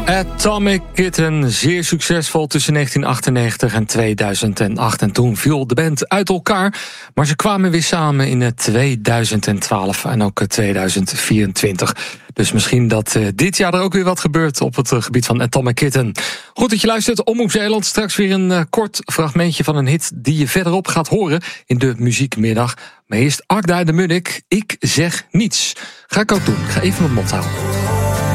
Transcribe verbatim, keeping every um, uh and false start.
Atomic Kitten, zeer succesvol tussen negentien achtennegentig en tweeduizend acht. En toen viel de band uit elkaar, maar ze kwamen weer samen in tweeduizend twaalf en ook tweeduizend vierentwintig. Dus misschien dat uh, dit jaar er ook weer wat gebeurt op het uh, gebied van Atomic Kitten. Goed dat je luistert, Omroep Zeeland. Straks weer een uh, kort fragmentje van een hit die je verderop gaat horen in de muziekmiddag. Maar eerst Agda de Munnik, Ik zeg niets. Ga ik ook doen, ik ga even mijn mond houden.